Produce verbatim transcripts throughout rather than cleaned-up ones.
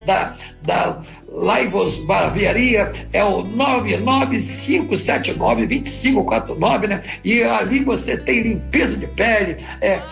da, da Laivos Barbearia, é o nove nove cinco sete nove dois cinco quatro nove, né? E ali você tem limpeza de pele, é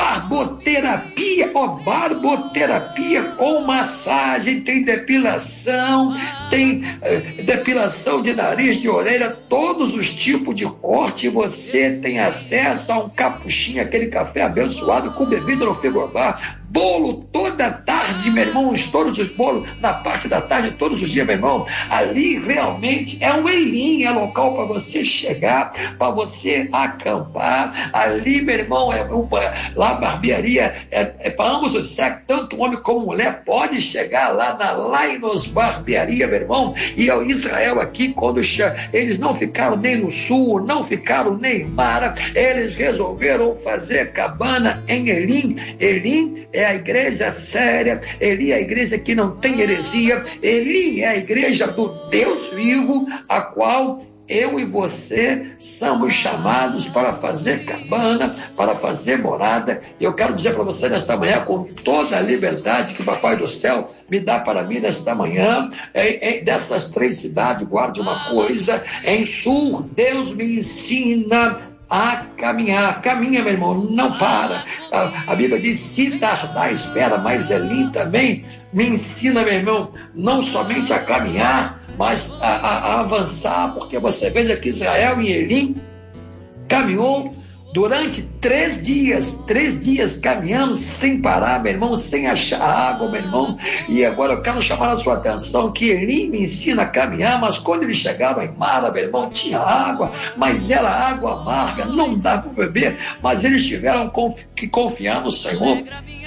barboterapia, ó, barboterapia com massagem, tem depilação, tem é, depilação de nariz, de orelha, todos os tipos de corte. Você tem acesso a um capuchinho, aquele café abençoado com bebida no frigobar, bolo toda tarde, meu irmão, todos os bolos na parte da tarde, todos os dias, meu irmão. Ali realmente é um Elim, é local para você chegar, para você acampar. Ali, meu irmão, é uma, lá a barbearia é, é para ambos os sexos, tanto homem como mulher, pode chegar lá na Lainos Barbearia, meu irmão. E o Israel aqui, quando eles não ficaram nem no sul, não ficaram nem em Mara, eles resolveram fazer cabana em Elim. Elim é a igreja séria, Eli é a igreja que não tem heresia, Eli é a igreja do Deus vivo, a qual eu e você somos chamados para fazer cabana, para fazer morada. E eu quero dizer para você nesta manhã, com toda a liberdade que o Papai do Céu me dá para mim nesta manhã, é, é, dessas três cidades, guarde uma coisa: em Sur, Deus me ensina a caminhar. Caminha, meu irmão, não para. A, a Bíblia diz: se tardar, espera. Mas Elim também me ensina, meu irmão, não somente a caminhar, mas a, a, a avançar, porque você veja que Israel em Elim caminhou durante três dias, três dias caminhando sem parar, meu irmão, sem achar água, meu irmão. E agora eu quero chamar a sua atenção que Elim me ensina a caminhar, mas quando ele chegava em Mara, meu irmão, tinha água, mas era água amarga, não dá para beber. Mas eles tiveram que confiar no Senhor.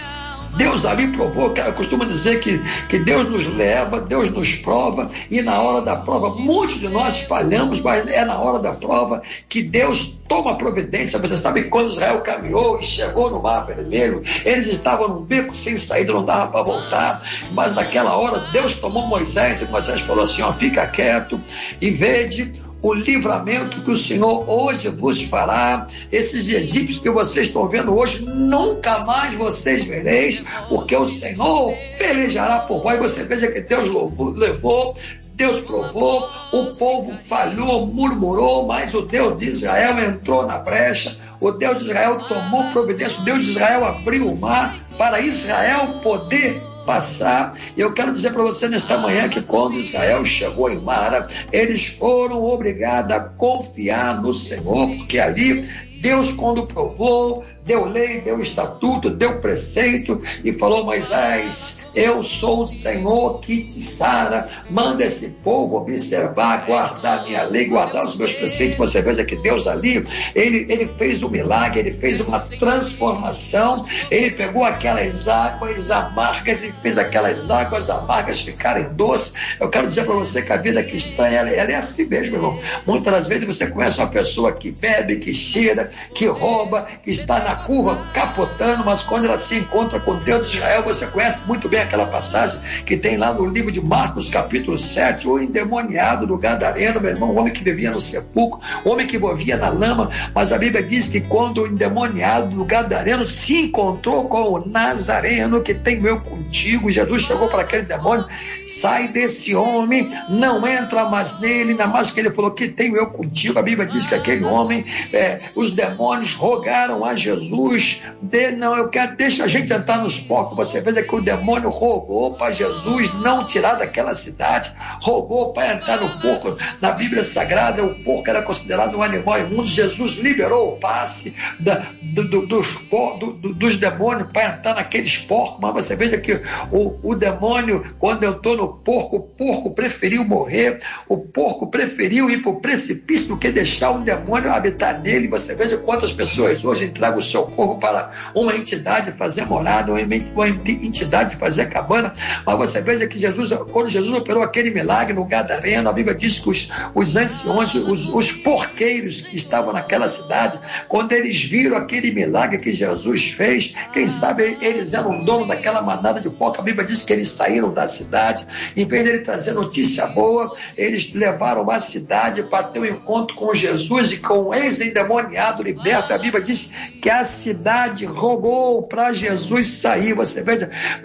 Deus ali provou, que eu costumo dizer que, que Deus nos leva, Deus nos prova, e na hora da prova, muitos de nós falhamos, mas é na hora da prova que Deus toma providência. Você sabe que quando Israel caminhou e chegou no Mar Vermelho, eles estavam num beco sem saída, não dava para voltar, mas naquela hora Deus tomou Moisés, e Moisés falou assim: ó, fica quieto e vede o livramento que o Senhor hoje vos fará. Esses egípcios que vocês estão vendo hoje, nunca mais vocês vereis, porque o Senhor pelejará por vós. E você veja que Deus levou, Deus provou, o povo falhou, murmurou, mas o Deus de Israel entrou na brecha, o Deus de Israel tomou providência, o Deus de Israel abriu o mar para Israel poder passar. E eu quero dizer para você nesta manhã que quando Israel chegou em Mara, eles foram obrigados a confiar no Senhor, porque ali Deus, quando provou, deu lei, deu estatuto, deu preceito e falou: Moisés, eu sou o Senhor que te sara, manda esse povo observar, guardar minha lei, guardar os meus preceitos. Você veja que Deus ali, ele, ele fez um milagre, ele fez uma transformação, ele pegou aquelas águas amargas e fez aquelas águas amargas ficarem doces. Eu quero dizer para você que a vida cristã, ela, ela é assim mesmo, irmão. Muitas das vezes você conhece uma pessoa que bebe, que cheira, que rouba, que está na curva capotando, mas quando ela se encontra com Deus de Israel, você conhece muito bem aquela passagem que tem lá no livro de Marcos, capítulo sete, o endemoniado do Gadareno, meu irmão, o homem que vivia no sepulcro, o homem que vivia na lama. Mas a Bíblia diz que quando o endemoniado do Gadareno se encontrou com o Nazareno, que tenho eu contigo, Jesus chegou para aquele demônio: sai desse homem, não entra mais nele. Ainda mais que ele falou: que tenho eu contigo. A Bíblia diz que aquele homem, é, os demônios rogaram a Jesus: de, não, eu quero, deixa a gente entrar nos porcos. Você veja que o demônio rogou para Jesus não tirar daquela cidade, rogou para entrar no porco. Na Bíblia Sagrada, o porco era considerado um animal imundo. Jesus liberou o passe da, do, do, dos, do, do, dos demônios para entrar naqueles porcos. Mas você veja que o, o demônio, quando entrou no porco, o porco preferiu morrer, o porco preferiu ir para o precipício do que deixar um demônio habitar nele. Você veja quantas pessoas hoje entregam o seu corpo para uma entidade fazer morada, uma entidade fazer cabana. Mas você veja que Jesus, quando Jesus operou aquele milagre no Gadareno, a Bíblia diz que os, os anciões, os, os porqueiros que estavam naquela cidade, quando eles viram aquele milagre que Jesus fez, quem sabe eles eram donos daquela manada de porco. A Bíblia diz que eles saíram da cidade, em vez de ele trazer notícia boa, eles levaram a cidade para ter um encontro com Jesus e com o ex-endemoniado liberto. A Bíblia diz que a cidade rogou para Jesus sair. Você veja, enquanto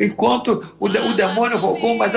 enquanto o, de, o demônio rogou, mas